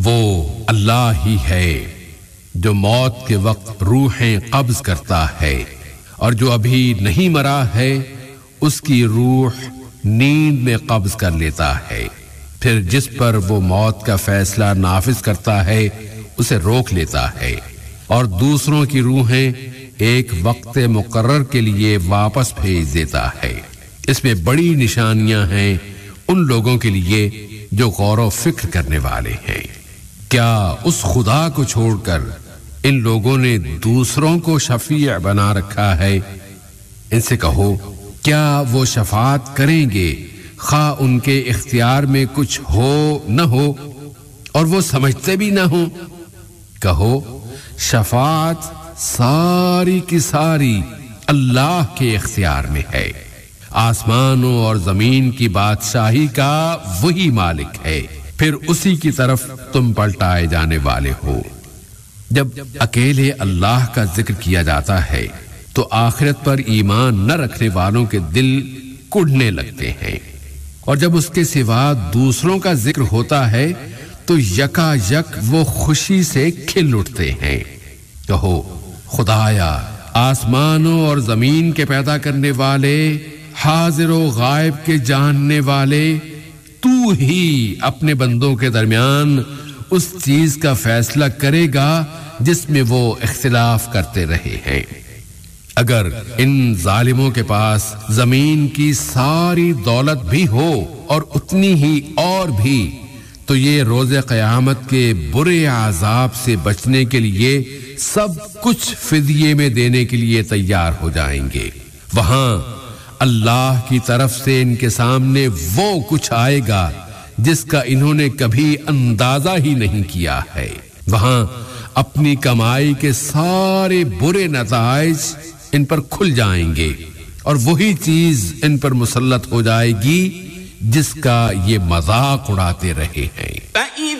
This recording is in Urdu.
وہ اللہ ہی ہے جو موت کے وقت روحیں قبض کرتا ہے، اور جو ابھی نہیں مرا ہے اس کی روح نیند میں قبض کر لیتا ہے، پھر جس پر وہ موت کا فیصلہ نافذ کرتا ہے اسے روک لیتا ہے، اور دوسروں کی روحیں ایک وقت مقرر کے لیے واپس بھیج دیتا ہے۔ اس میں بڑی نشانیاں ہیں ان لوگوں کے لیے جو غور و فکر کرنے والے ہیں۔ کیا اس خدا کو چھوڑ کر ان لوگوں نے دوسروں کو شفیع بنا رکھا ہے؟ ان سے کہو کیا وہ شفاعت کریں گے خواہ ان کے اختیار میں کچھ ہو نہ ہو اور وہ سمجھتے بھی نہ ہوں؟ کہو شفاعت ساری کی ساری اللہ کے اختیار میں ہے، آسمانوں اور زمین کی بادشاہی کا وہی مالک ہے، پھر اسی کی طرف تم پلٹائے جانے والے ہو۔ جب اکیلے اللہ کا ذکر کیا جاتا ہے تو آخرت پر ایمان نہ رکھنے والوں کے دل کڑنے لگتے ہیں، اور جب اس کے سوا دوسروں کا ذکر ہوتا ہے تو یکا یک وہ خوشی سے کھل اٹھتے ہیں۔ کہو خدایا، آسمانوں اور زمین کے پیدا کرنے والے، حاضر و غائب کے جاننے والے، تو ہی اپنے بندوں کے درمیان اس چیز کا فیصلہ کرے گا جس میں وہ اختلاف کرتے رہے ہیں۔ اگر ان ظالموں کے پاس زمین کی ساری دولت بھی ہو اور اتنی ہی اور بھی، تو یہ روز قیامت کے برے عذاب سے بچنے کے لیے سب کچھ فدیے میں دینے کے لیے تیار ہو جائیں گے۔ وہاں اللہ کی طرف سے ان کے سامنے وہ کچھ آئے گا جس کا انہوں نے کبھی اندازہ ہی نہیں کیا ہے۔ وہاں اپنی کمائی کے سارے برے نتائج ان پر کھل جائیں گے، اور وہی چیز ان پر مسلط ہو جائے گی جس کا یہ مذاق اڑاتے رہے ہیں۔